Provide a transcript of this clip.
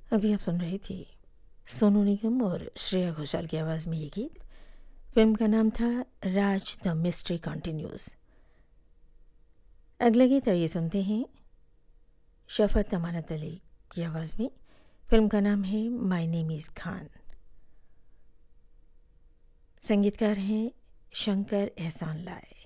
अभी आप सुन रही थी सोनू निगम और श्रेया घोषाल की आवाज़ में ये गीत। फिल्म का नाम था राज द मिस्ट्री कंटिन्यूज। अगला गीत आइए सुनते हैं शफत अमानत अली की आवाज़ में। फिल्म का नाम है माय नेम इज़ खान। संगीतकार हैं शंकर एहसान लाए।